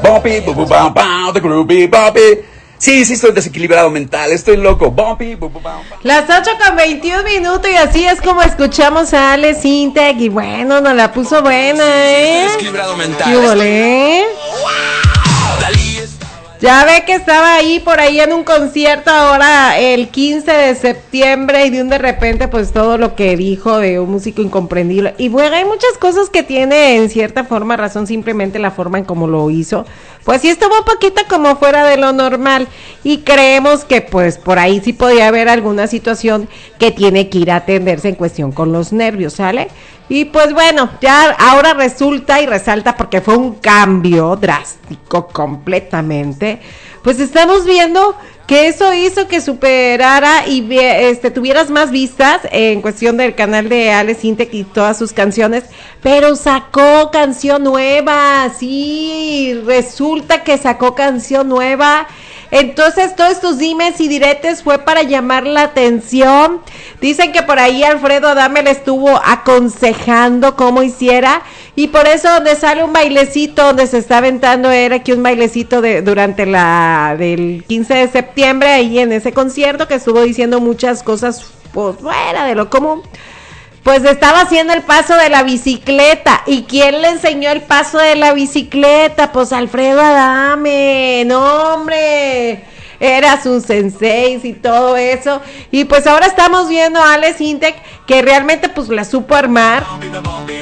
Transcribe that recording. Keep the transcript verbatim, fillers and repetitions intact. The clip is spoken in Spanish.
Bumpy, bu, bu, bam, bam, the groovy bumpy. Sí, sí, estoy desequilibrado mental, estoy loco. Bumpy, bu, bu, bam, bam. Las ocho con veintiún minutos y así es como escuchamos a Ale Sintek y bueno, nos la puso buena, ¿eh? Desequilibrado mental. ¿Qué volé? Ya ve que estaba ahí por ahí en un concierto ahora el quince de septiembre y de un de repente pues todo lo que dijo de un músico incomprendible. Y bueno, hay muchas cosas que tiene en cierta forma razón, simplemente la forma en cómo lo hizo. Pues sí estuvo un poquito como fuera de lo normal y creemos que pues por ahí sí podía haber alguna situación que tiene que ir a atenderse en cuestión con los nervios, ¿sale? Y pues bueno, ya ahora resulta y resalta porque fue un cambio drástico completamente, pues estamos viendo que eso hizo que superara y este tuvieras más vistas en cuestión del canal de Ale Sintek y todas sus canciones, pero sacó canción nueva, sí, resulta que sacó canción nueva. Entonces todos estos dimes y diretes fue para llamar la atención. Dicen que por ahí Alfredo Adame le estuvo aconsejando cómo hiciera y por eso donde sale un bailecito, donde se está aventando era aquí un bailecito de durante la del quince de septiembre ahí en ese concierto que estuvo diciendo muchas cosas pues fuera de lo común. Pues estaba haciendo el paso de la bicicleta. ¿Y quién le enseñó el paso de la bicicleta? Pues Alfredo Adame. No, hombre. Era su sensei y todo eso. Y pues ahora estamos viendo a Ale Sintek que realmente pues la supo armar.